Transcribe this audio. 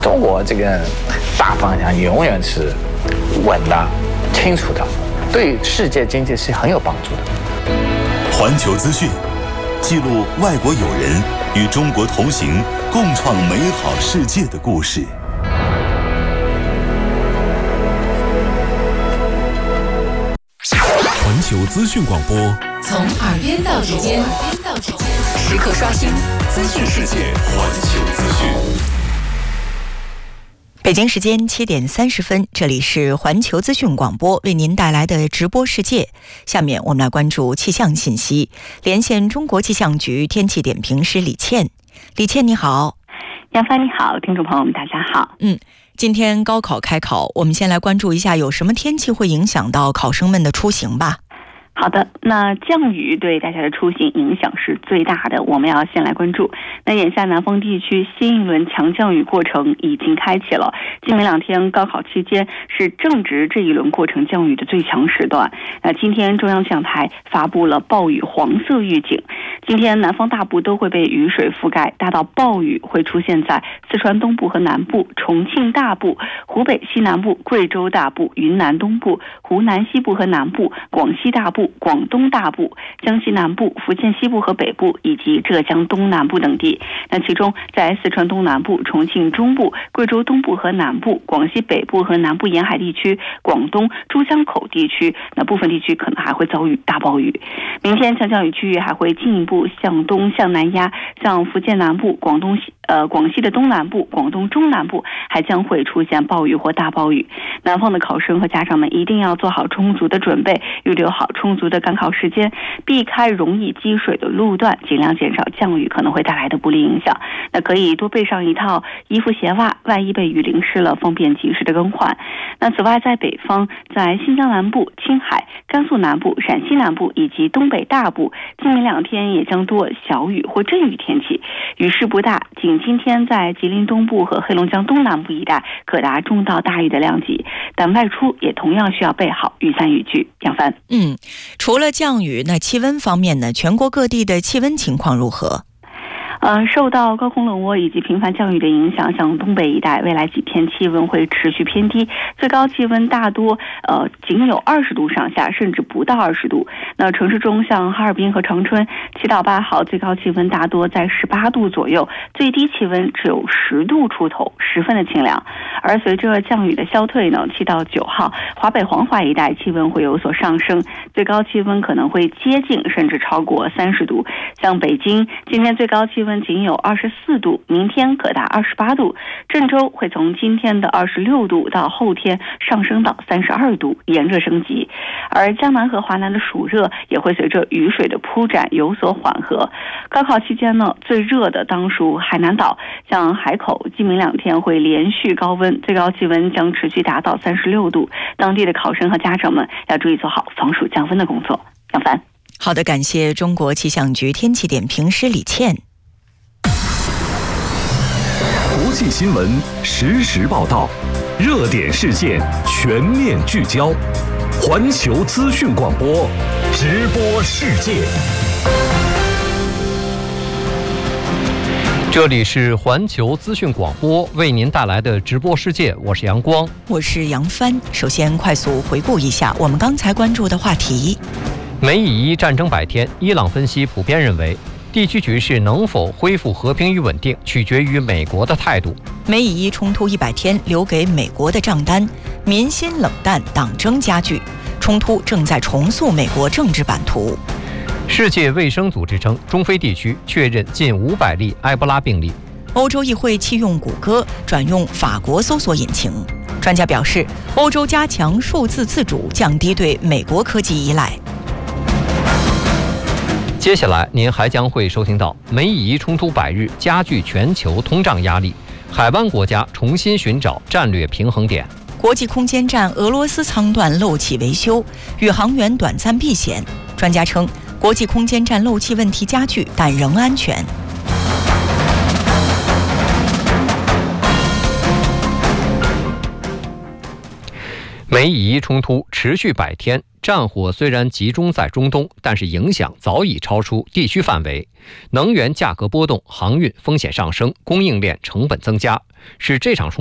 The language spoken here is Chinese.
中国这个大方向永远是稳的、清楚的，对世界经济是很有帮助的。 环球资讯记录外国友人与中国同行、共创美好世界的故事。环球资讯广播， 从耳边到指尖，时刻刷新资讯世界。 环球资讯。 北京时间7点30分，这里是环球资讯广播为您带来的直播世界。下面我们来关注气象信息，连线中国气象局天气点评师李倩。李倩你好。 杨帆你好，听众朋友们大家好。 今天高考开考，我们先来关注一下有什么天气会影响到考生们的出行吧。 好的，那降雨对大家的出行影响是最大的，我们要先来关注。那眼下南方地区新一轮强降雨过程已经开启了，今明两天高考期间是正值这一轮过程降雨的最强时段。那今天中央气象台发布了暴雨黄色预警，今天南方大部都会被雨水覆盖，大到暴雨会出现在四川东部和南部、重庆大部、湖北西南部、贵州大部、云南东部、湖南西部和南部、广西大部、广东大部、江西南部、福建西部和北部以及浙江东南部等地。那其中在四川东南部、重庆中部、贵州东部和南部、广西北部和南部沿海地区、广东珠江口地区，那部分地区可能还会遭遇大暴雨。明天强降雨区域还会进一步向东向南压，像福建南部、广西的东南部、广东中南部还将会出现暴雨或大暴雨。南方的考生和家长们一定要做好充足的准备，预留好充足的赶考时间，避开容易积水的路段，尽量减少降雨可能会带来的不利影响。那可以多备上一套衣服鞋袜，万一被雨淋湿了，方便及时的更换。那此外，在北方，在新疆南部、青海、甘肃南部、陕西南部以及东北大部，今明两天也将多小雨或阵雨天气，雨势不大，仅今天在吉林东部和黑龙江东南部一带可达中到大雨的量级，但外出也同样需要备好雨伞雨具。杨帆， 除了降雨，那气温方面呢？全国各地的气温情况如何？ 受到高空冷涡以及频繁降雨的影响，像东北一带未来几天气温会持续偏低，最高气温大多仅有20度上下，甚至不到20度。那城市中像哈尔滨和长春7到8号最高气温大多在18度左右，最低气温只有10度出头，十分的清凉。而随着降雨的消退呢，7到9号华北黄淮一带气温会有所上升，最高气温可能会接近甚至超过30度。像北京今天最高气温仅有24度，明天可达28度。郑州会从今天的26度到后天上升到32度，炎热升级。而江南和华南的暑热也会随着雨水的铺展有所缓和。高考期间呢，最热的当属海南岛，像海口今明两天会连续高温，最高气温将持续达到36度。当地的考生和家长们要注意做好防暑降温的工作。杨帆， 好的，感谢中国气象局天气点评师李倩。 国际新闻实时报道，热点事件全面聚焦，环球资讯广播，直播世界。 这里是环球资讯广播为您带来的直播世界，我是阳光， 我是杨帆。首先快速回顾一下我们刚才关注的话题。 美以伊战争100天，伊朗分析普遍认为地区局势能否恢复和平与稳定，取决于美国的态度。 美以伊冲突100天留给美国的账单，民心冷淡，党争加剧，冲突正在重塑美国政治版图。 世界卫生组织称，中非地区确认近500例埃博拉病例。 欧洲议会弃用谷歌，转用法国搜索引擎。专家表示，欧洲加强数字自主，降低对美国科技依赖。 接下来您还将会收听到美以伊冲突100日加剧全球通胀压力，海湾国家重新寻找战略平衡点。 国际空间站俄罗斯舱段漏气维修，宇航员短暂避险。专家称，国际空间站漏气问题加剧，但仍安全。 美以伊冲突持续100天，战火虽然集中在中东，但是影响早已超出地区范围。能源价格波动，航运风险上升，供应链成本增加，使这场